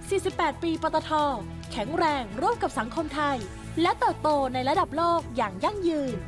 48 ปีปตท.แข็งแรงร่วมกับสังคมไทยและเติบโตในระดับโลกอย่างยั่งยืน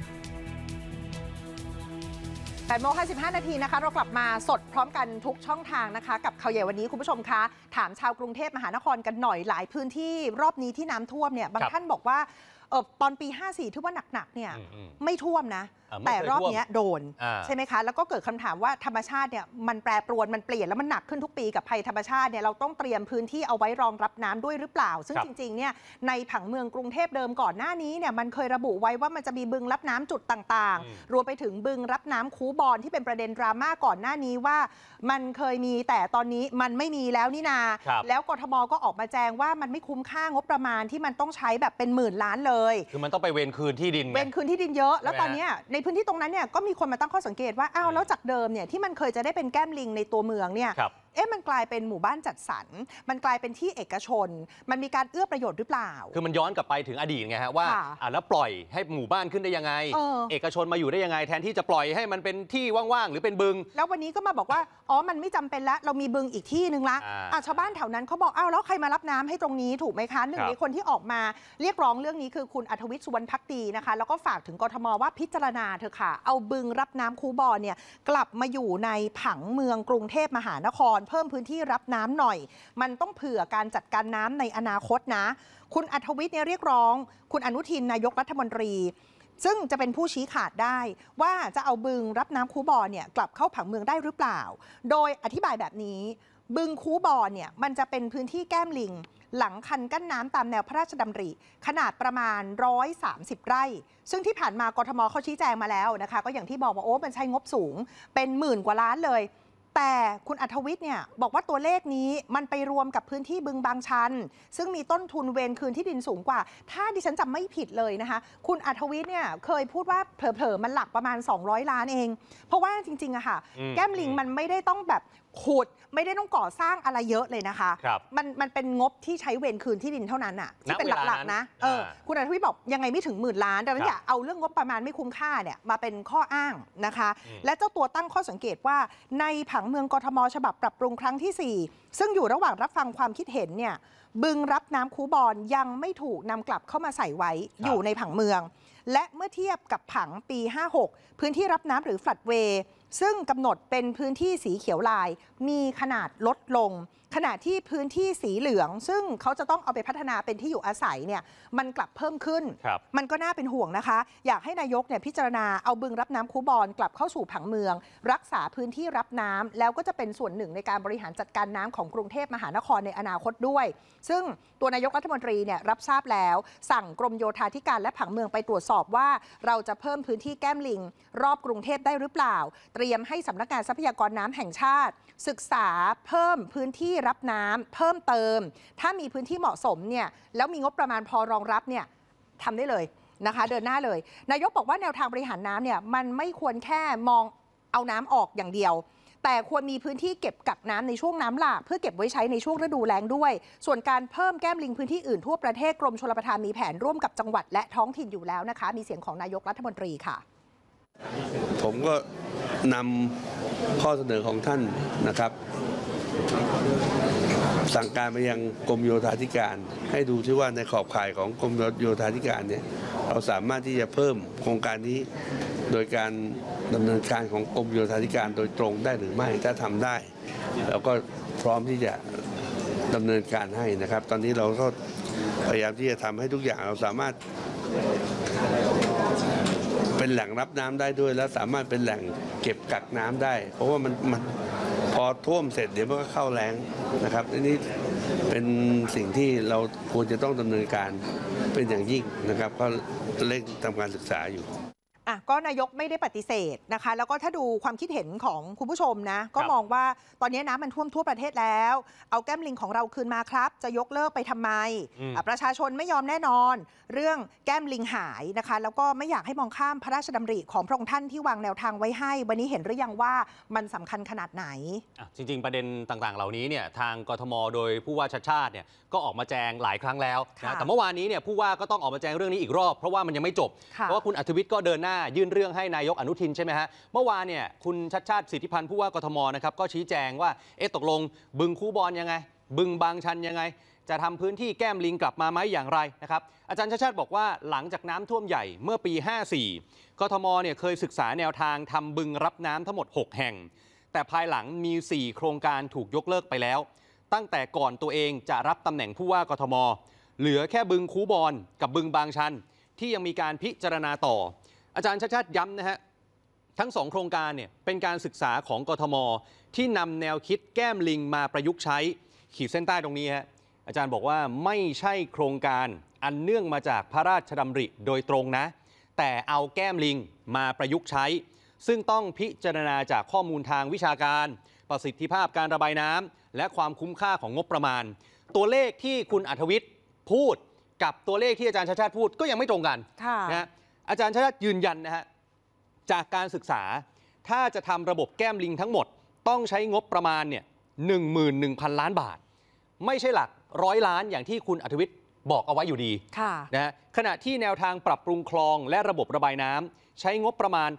8:55 นาทีนะคะเรากลับมาสดพร้อมกันทุกช่องทางนะคะกับข่าวใหญ่วันนี้คุณผู้ชมคะถามชาวกรุงเทพมหานครกันหน่อยหลายพื้นที่รอบนี้ที่น้ำท่วมเนี่ยบางท่านบอกว่าตอนปี 54 ที่ว่าหนักๆเนี่ยไม่ท่วมนะแต่รอบนี้โดนใช่ไหมคะแล้วก็เกิดคำถามว่าธรรมชาติเนี่ยมันแปรปรวนมันเปลี่ยนแล้วมันหนักขึ้นทุกปีกับภัยธรรมชาติเนี่ยเราต้องเตรียมพื้นที่เอาไว้รองรับน้ำด้วยหรือเปล่าซึ่งจริงๆเนี่ยในผังเมืองกรุงเทพเดิมก่อนหน้านี้เนี่ยมันเคยระบุไว้ว่ามันจะมีบึงรับน้ำจุดต่างๆรวมไปถึงบึงรับน้ำคูบอนที่เป็นประเด็นดราม่าก่อนหน้านี้ว่ามันเคยมีแต่ตอนนี้มันไม่มีแล้วนี่นาแล้วกทมก็ออกมาแจ้งว่ามันไม่คุ้มค่างบประมาณที่มันต้องใช้แบบเป็นหมื่นล้านเลยคือมันต้องไปเวรคืนที่ดินเยอะแล้วตอนนี้ในพื้นที่ตรงนั้นเนี่ยก็มีคนมาตั้งข้อสังเกตว่าอ้าวแล้วจากเดิมเนี่ยที่มันเคยจะได้เป็นแก้มลิงในตัวเมืองเนี่ยมันกลายเป็นหมู่บ้านจัดสรรมันกลายเป็นที่เอกชนมันมีการเอื้อประโยชน์หรือเปล่าคือมันย้อนกลับไปถึงอดีตไงฮะว่าแล้วปล่อยให้หมู่บ้านขึ้นได้ยังไงเอกชนมาอยู่ได้ยังไงแทนที่จะปล่อยให้มันเป็นที่ว่างๆหรือเป็นบึงแล้ววันนี้ก็มาบอกว่าอ๋อมันไม่จำเป็นละเรามีบึงอีกที่นึงละชาวบ้านแถวนั้นเขาบอกอ้าวแล้วใครมารับน้ำให้ตรงนี้ถูกไหมคะหนึ่งในคนที่ออกมาเรียกร้องเรื่องนี้คือคุณอัธวิทย์ สุวรรณภักดีนะคะแล้วก็ฝากถึงกทมว่าพิจารณาเถอะค่ะเอาบึงรับน้ำคูบอนเนี่ยกลับมาอยู่ในผังเมืองกรุงเทพมหานครเพิ่มพื้นที่รับน้ำหน่อยมันต้องเผื่อการจัดการน้ำในอนาคตนะคุณอัธวิทย์เนี่ยเรียกร้องคุณอนุทินนายกรัฐมนตรีซึ่งจะเป็นผู้ชี้ขาดได้ว่าจะเอาบึงรับน้ำคูบอนเนี่ยกลับเข้าผังเมืองได้หรือเปล่าโดยอธิบายแบบนี้บึงคูบอนเนี่ยมันจะเป็นพื้นที่แก้มลิงหลังคันกั้นน้ำตามแนวพระราชดำริขนาดประมาณ130 ไร่ซึ่งที่ผ่านมากทมเขาชี้แจงมาแล้วนะคะก็อย่างที่บอกว่าโอ้มันใช้งบสูงเป็นหมื่นกว่าล้านเลยแต่คุณอัธวิทย์เนี่ยบอกว่าตัวเลขนี้มันไปรวมกับพื้นที่บึงบางชันซึ่งมีต้นทุนเวรคืนที่ดินสูงกว่าถ้าดิฉันจำไม่ผิดเลยนะคะคุณอัธวิทย์เนี่ยเคยพูดว่าเผลอๆมันหลักประมาณ200 ล้านเองเพราะว่าจริงๆอะค่ะแก้มลิงมันไม่ได้ต้องแบบขุดไม่ได้ต้องก่อสร้างอะไรเยอะเลยนะคะมันเป็นงบที่ใช้เวรคืนที่ดินเท่านั้นอะที่เป็นหลักๆนะคุณอัธวิทย์บอกยังไงไม่ถึง10,000 ล้านแต่อย่าเอาเรื่องงบประมาณไม่คุ้มค่าเนี่ยมาเป็นข้ออ้างนะคะและเจ้าตัวตั้งข้อสังเกตว่าในผังเมืองกทมฉบับปรับปรุงครั้งที่4ซึ่งอยู่ระหว่างรับฟังความคิดเห็นเนี่ยบึงรับน้ำคูบอนยังไม่ถูกนำกลับเข้ามาใส่ไว้อยู่ในผังเมืองและเมื่อเทียบกับผังปี 56พื้นที่รับน้ำหรือฟลัดเวย์ซึ่งกำหนดเป็นพื้นที่สีเขียวลายมีขนาดลดลงขณะที่พื้นที่สีเหลืองซึ่งเขาจะต้องเอาไปพัฒนาเป็นที่อยู่อาศัยเนี่ยมันกลับเพิ่มขึ้นมันก็น่าเป็นห่วงนะคะอยากให้นายกเนี่ยพิจารณาเอาบึงรับน้ำคูบอนกลับเข้าสู่ผังเมืองรักษาพื้นที่รับน้ำแล้วก็จะเป็นส่วนหนึ่งในการบริหารจัดการน้ำของกรุงเทพมหานครในอนาคตด้วยซึ่งตัวนายกรัฐมนตรีเนี่ยรับทราบแล้วสั่งกรมโยธาธิการและผังเมืองไปตรวจสอบว่าเราจะเพิ่มพื้นที่แก้มลิงรอบกรุงเทพได้หรือเปล่าเตรียมให้สำนักงานทรัพยากรน้ำแห่งชาติศึกษาเพิ่มพื้นที่รับน้ำเพิ่มเติมถ้ามีพื้นที่เหมาะสมเนี่ยแล้วมีงบประมาณพอรองรับเนี่ยทำได้เลยนะคะเดินหน้าเลยนายกบอกว่าแนวทางบริหารน้ำเนี่ยมันไม่ควรแค่มองเอาน้ำออกอย่างเดียวแต่ควรมีพื้นที่เก็บกักน้ำในช่วงน้ำหลากเพื่อเก็บไว้ใช้ในช่วงฤดูแล้งด้วยส่วนการเพิ่มแก้มลิงพื้นที่อื่นทั่วประเทศกรมชลประทานมีแผนร่วมกับจังหวัดและท้องถิ่นอยู่แล้วนะคะมีเสียงของนายกรัฐมนตรีค่ะผมก็นำข้อเสนอของท่านนะครับสั่งการไปยังกรมโยธาธิการให้ดูที่ว่าในขอบข่ายของกรมโยธาธิการเนี่ยเราสามารถที่จะเพิ่มโครงการนี้โดยการดำเนินการของกรมโยธาธิการโดยตรงได้หรือไม่ถ้าทำได้เราก็พร้อมที่จะดำเนินการให้นะครับตอนนี้เราก็พยายามที่จะทำให้ทุกอย่างเราสามารถเป็นแหล่งรับน้ำได้ด้วยและสามารถเป็นแหล่งเก็บกักน้ำได้เพราะว่ามันพอท่วมเสร็จเดี๋ยวมันก็เข้าแล้งนะครับนี่เป็นสิ่งที่เราควรจะต้องดำเนินการเป็นอย่างยิ่งนะครับก็เร่งทำการศึกษาอยู่ก็นายกไม่ได้ปฏิเสธนะคะแล้วก็ถ้าดูความคิดเห็นของคุณผู้ชมนะก็มองว่าตอนนี้น้ำมันท่วมทั่วประเทศแล้วเอาแก้มลิงของเราคืนมาครับจะยกเลิกไปทำไมประชาชนไม่ยอมแน่นอนเรื่องแก้มลิงหายนะคะแล้วก็ไม่อยากให้มองข้ามพระราชดำริของพระองค์ท่านที่วางแนวทางไว้ให้วันนี้เห็นหรือยังว่ามันสำคัญขนาดไหนจริงๆประเด็นต่างๆเหล่านี้เนี่ยทางกทมโดยผู้ว่าชัชชาติเนี่ยก็ออกมาแจงหลายครั้งแล้วนะแต่เมื่อวานนี้เนี่ยผู้ว่าก็ต้องออกมาแจงเรื่องนี้อีกรอบเพราะว่ามันยังไม่จบเพราะว่าคุณอัธวิทย์ก็เดินหน้ายื่นเรื่องให้นายกอนุทินใช่ไหมฮะเมื่อวานเนี่ยคุณชัชชาติสิทธิพันธ์ผู้ว่ากทมนะครับก็ชี้แจงว่าตกลงบึงคูบอนยังไงบึงบางชันยังไงจะทำพื้นที่แก้มลิงกลับมาไหมอย่างไรนะครับอาจารย์ชาติชาติบอกว่าหลังจากน้ำท่วมใหญ่เมื่อปี 54 กทมเนี่ยเคยศึกษาแนวทางทำบึงรับน้ำทั้งหมด 6 แห่งแต่ภายหลังมี 4 โครงการถูกยกเลิกไปแล้วตั้งแต่ก่อนตัวเองจะรับตำแหน่งผู้ว่ากทมเหลือแค่บึงคูบอนกับบึงบางชันที่ยังมีการพิจารณาต่ออาจารย์ชาติชาติย้ำนะฮะทั้ง 2 โครงการเนี่ยเป็นการศึกษาของกทมที่นำแนวคิดแก้มลิงมาประยุกต์ใช้ขีดเส้นใต้ตรงนี้ฮะอาจารย์บอกว่าไม่ใช่โครงการอันเนื่องมาจากพระราชดำริโดยตรงนะแต่เอาแก้มลิงมาประยุกต์ใช้ซึ่งต้องพิจารณาจากข้อมูลทางวิชาการประสิทธิภาพการระบายน้ำและความคุ้มค่าของงบประมาณตัวเลขที่คุณอัธวิทย์พูดกับตัวเลขที่อาจารย์ชาติชาติพูดก็ยังไม่ตรงกันนะอาจารย์ชาติชาติยืนยันนะฮะจากการศึกษาถ้าจะทำระบบแก้มลิงทั้งหมดต้องใช้งบประมาณเนี่ย 11,000 ล้านบาทไม่ใช่หลัก100 ล้านอย่างที่คุณอัธวิทย์บอกเอาไว้อยู่ดีนะขณะที่แนวทางปรับปรุงคลองและระบบระบายน้ำใช้งบประมาณ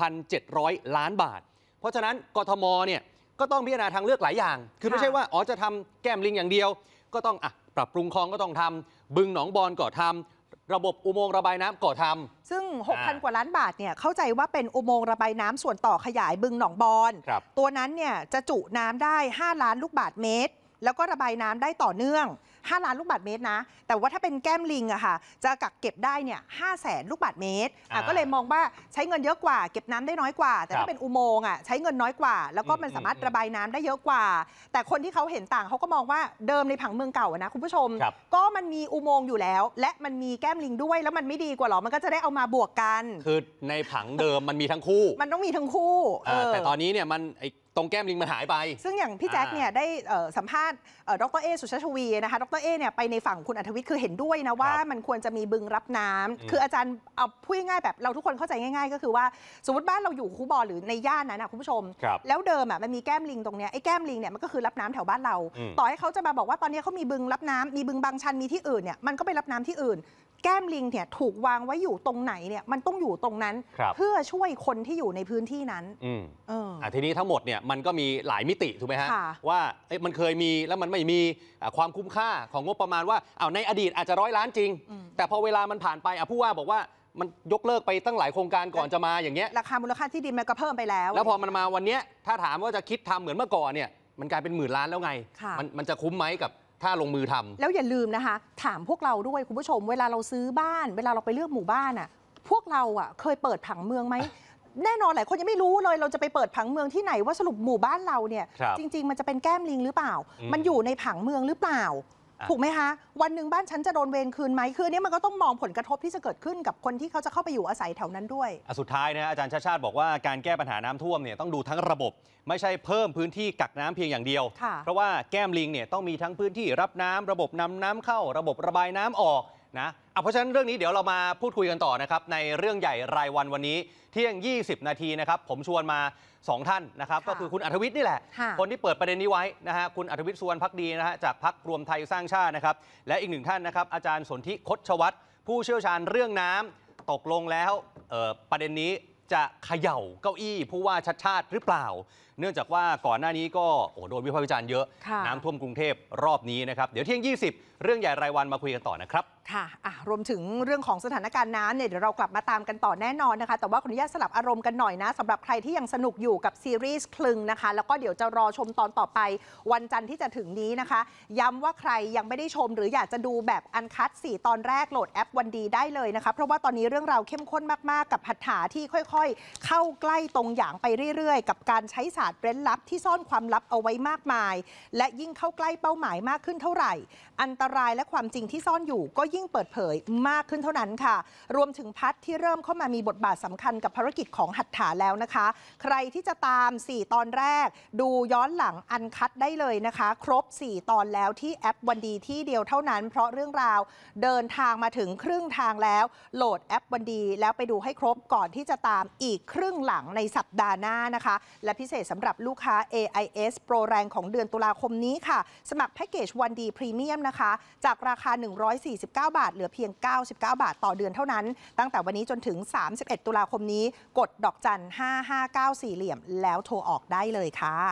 6,700 ล้านบาทเพราะฉะนั้นกทมเนี่ยก็ต้องพิจารณาทางเลือกหลายอย่างคือไม่ใช่ว่าจะทำแก้มลิงอย่างเดียวก็ต้องปรับปรุงคลองก็ต้องทำบึงหนองบอนก็ทำระบบอุโมงค์ระบายน้ำก็ทำซึ่ง 6,000 กว่าล้านบาทเนี่ยเข้าใจว่าเป็นอุโมงค์ระบายน้ำส่วนต่อขยายบึงหนองบอนตัวนั้นเนี่ยจะจุน้ำได้5 ล้านลูกบาศก์เมตรแล้วก็ระบายน้ำได้ต่อเนื่อง5 ล้านลูกบาศก์เมตรนะแต่ว่าถ้าเป็นแก้มลิงอะค่ะจะกักเก็บได้เนี่ย500,000 ลูกบาศก์เมตรก็เลยมองว่าใช้เงินเยอะกว่าเก็บน้ำได้น้อยกว่าแต่ถ้าเป็นอุโมงค์ใช้เงินน้อยกว่าแล้วก็มันสามารถระบายน้ำได้เยอะกว่าแต่คนที่เขาเห็นต่างเขาก็มองว่าเดิมในผังเมืองเก่านะคุณผู้ชมก็มันมีอุโมงค์อยู่แล้วและมันมีแก้มลิงด้วยแล้วมันไม่ดีกว่าหรอมันก็จะได้เอามาบวกกันคือในผังเดิมมันมีทั้งคู่มันต้องมีทั้งคู่แต่ตอนนี้เนี่ยมันตรงแก้มลิงมันหายไปซึ่งอย่างพี่แจ็คเนี่ยได้สัมภาษณ์ดร.เอสุชาติชวีนะคะดร.เอเนี่ยไปในฝั่งคุณอัธวิทย์คือเห็นด้วยนะว่ามันควรจะมีบึงรับน้ำคืออาจารย์เอาพูดง่ายๆแบบเราทุกคนเข้าใจง่ายๆก็คือว่าสมมติบ้านเราอยู่คูบอหรือในย่านนั้นนะคุณผู้ชมแล้วเดิมมันมีแก้มลิงตรงเนี้ยไอ้แก้มลิงเนี่ยมันก็คือรับน้ำแถวบ้านเราต่อให้เขาจะมาบอกว่าตอนนี้เขามีบึงรับน้ำมีบึงบางชันมีที่อื่นเนี่ยมันก็ไปรับน้ำที่อื่นแก้มลิงเนี่ยถูกวางไว้อยู่ตรงไหนเนี่ยมันต้องอยู่ตรงนั้นเพื่อช่วยคนที่อยู่ในพื้นที่นั้นทีนี้ทั้งหมดเนี่ยมันก็มีหลายมิติถูกไหมฮะว่ามันเคยมีแล้วมันไม่มีความคุ้มค่าของงบประมาณว่าในอดีตอาจจะ100 ล้านจริงแต่พอเวลามันผ่านไปผู้ว่าบอกว่ามันยกเลิกไปตั้งหลายโครงการก่อนจะมาอย่างเงี้ยราคามูลค่าที่ดินมันก็เพิ่มไปแล้วพอมันมาวันนี้ถ้าถามว่าจะคิดทำเหมือนเมื่อก่อนเนี่ยมันกลายเป็น10,000 ล้านแล้วไงมันจะคุ้มไหมกับถ้าลงมือทำแล้วอย่าลืมนะคะถามพวกเราด้วยคุณผู้ชมเวลาเราซื้อบ้านเวลาเราไปเลือกหมู่บ้านพวกเราเคยเปิดผังเมืองไหมแน่นอนหลายคนยังไม่รู้เลยเราจะไปเปิดผังเมืองที่ไหนว่าสรุปหมู่บ้านเราเนี่ยจริงๆมันจะเป็นแก้มลิงหรือเปล่ามันอยู่ในผังเมืองหรือเปล่าถูกไหมคะวันหนึ่งบ้านฉันจะโดนเวรคืนไหมคือนี้มันก็ต้องมองผลกระทบที่จะเกิดขึ้นกับคนที่เขาจะเข้าไปอยู่อาศัยแถวนั้นด้วยสุดท้ายนะอาจารย์ชาติชาติบอกว่าการแก้ปัญหาน้ำท่วมเนี่ยต้องดูทั้งระบบไม่ใช่เพิ่มพื้นที่กักน้ำเพียงอย่างเดียวเพราะว่าแก้มลิงเนี่ยต้องมีทั้งพื้นที่รับน้ำระบบนำน้ำเข้าระบบระบายน้ำออกนะเพราะฉะนั้นเรื่องนี้เดี๋ยวเรามาพูดคุยกันต่อนะครับในเรื่องใหญ่รายวันวันนี้เที่ยง20 นาทีนะครับผมชวนมา2 ท่านนะครับก็คือคุณอัธวิทย์นี่แหละคนที่เปิดประเด็นนี้ไว้นะฮะคุณอัธวิทย์สุวรรณภักดีนะฮะจากพรรครวมไทยสร้างชาตินะครับและอีก1 ท่านนะครับอาจารย์สนธิคชวัฒน์ผู้เชี่ยวชาญเรื่องน้ำตกลงแล้วประเด็นนี้จะเขย่าเก้าอี้ผู้ว่าชัดชาติหรือเปล่าเนื่องจากว่าก่อนหน้านี้ก็โดนวิพากษ์วิจารณ์เยอะน้ำท่วมกรุงเทพรอบนี้นะครับเดี๋ยวเที่ยง20เรื่องใหญ่รายวันมาคุยกันต่อนะครับค่ะรวมถึงเรื่องของสถานการณ์น้ำเนี่ยเดี๋ยวเรากลับมาตามกันต่อแน่นอนนะคะแต่ว่าขออนุญาตสลับอารมณ์กันหน่อยนะสำหรับใครที่ยังสนุกอยู่กับซีรีส์คลึงนะคะแล้วก็เดี๋ยวจะรอชมตอนต่อไปวันจันทร์ที่จะถึงนี้นะคะย้ำว่าใครยังไม่ได้ชมหรืออยากจะดูแบบอันคัด4 ตอนแรกโหลดแอปวันดีได้เลยนะคะเพราะว่าตอนนี้เรื่องราวเข้มข้นมากๆกับหัตถาที่ค่อยๆเข้าใกล้ตรงอย่างไปเรื่อยๆกับการใช้ศาสตร์เร้นลับที่ซ่อนความลับเอาไว้มากมายและยิ่งเข้าใกล้เป้าหมายมากขึ้นเท่าไหร่อันตรายและความจริงที่ซ่อนอยู่ก็ยิ่งเปิดเผยมากขึ้นเท่านั้นค่ะรวมถึงพัดที่เริ่มเข้ามามีบทบาทสำคัญกับภารกิจของหัตถาแล้วนะคะใครที่จะตาม4 ตอนแรกดูย้อนหลังอันคัดได้เลยนะคะครบ4 ตอนแล้วที่แอปวันดีที่เดียวเท่านั้นเพราะเรื่องราวเดินทางมาถึงครึ่งทางแล้วโหลดแอปวันดีแล้วไปดูให้ครบก่อนที่จะตามอีกครึ่งหลังในสัปดาห์หน้านะคะและพิเศษสำหรับลูกค้า AIS โปรแรงของเดือนตุลาคมนี้ค่ะสมัครแพ็กเกจวันดีพรีเมียมนะคะจากราคา149 บาทเหลือเพียง99 บาทต่อเดือนเท่านั้นตั้งแต่วันนี้จนถึง31 ตุลาคมนี้กดดอกจัน 5594 เหลี่ยมแล้วโทรออกได้เลยค่ะ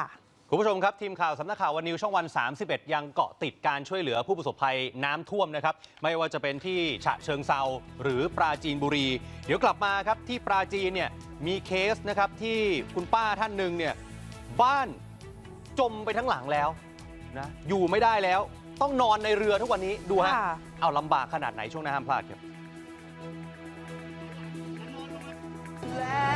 คุณผู้ชมครับทีมข่าวสำนักข่าววันนิวช่องวัน 31 ยังเกาะติดการช่วยเหลือผู้ประสบภัยน้ำท่วมนะครับไม่ว่าจะเป็นที่ฉะเชิงเซาหรือปราจีนบุรีเดี๋ยวกลับมาครับที่ปราจีนเนี่ยมีเคสนะครับที่คุณป้าท่านหนึ่งเนี่ยบ้านจมไปทั้งหลังแล้วนะอยู่ไม่ได้แล้วต้องนอนในเรือทุกวันนี้ดูฮะเอาลำบากขนาดไหนช่วงหน้าห้ามพลาดครับ